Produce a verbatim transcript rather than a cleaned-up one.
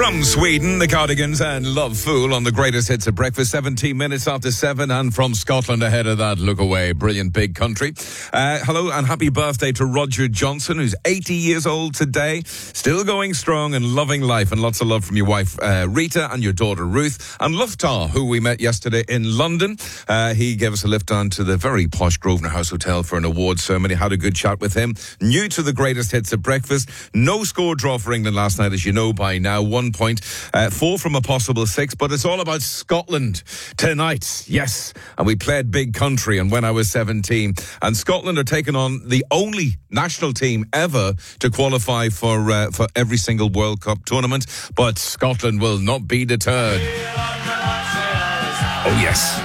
From Sweden, the Cardigans and Love Fool on the greatest hits of breakfast, seventeen minutes after seven, and from Scotland ahead of that, Look Away, brilliant big country. Uh, hello and happy birthday to Roger Johnson, who's eighty years old today, still going strong and loving life, and lots of love from your wife uh, Rita and your daughter Ruth, and Luftar, who we met yesterday in London. Uh, he gave us a lift on to the very posh Grosvenor House Hotel for an awards ceremony. Had a good chat with him. New to the greatest hits of breakfast. No score draw for England last night, as you know by now. One point, uh, four from a possible six, but it's all about Scotland tonight. Yes, and we played big country and when I was seventeen, and Scotland are taking on the only national team ever to qualify for uh, for every single World Cup tournament, but Scotland will not be deterred. Oh yes.